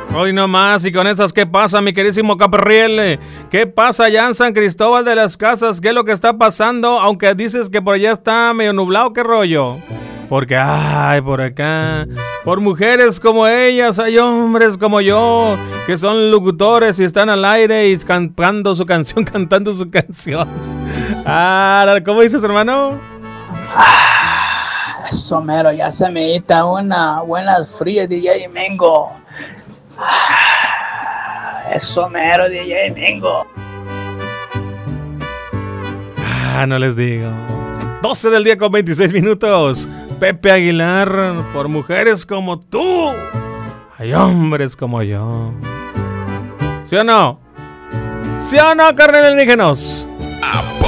Hoy nomás, y con esas, ¿qué pasa, mi queridísimo Capriel? ¿Qué pasa allá en San Cristóbal de las Casas? ¿Qué es lo que está pasando? Aunque dices que por allá está medio nublado, ¿qué rollo? Porque, ay, por acá, por mujeres como ellas, hay hombres como yo, que son locutores y están al aire y cantando su canción, ¿cómo dices, hermano? Eso mero, ya se me quita una buena fría, DJ Mingo. Eso mero, DJ Mingo. No les digo. 12 del día con 26 minutos. Pepe Aguilar, por mujeres como tú, hay hombres como yo. ¿Sí o no? ¿Sí o no, carnal alienígenos?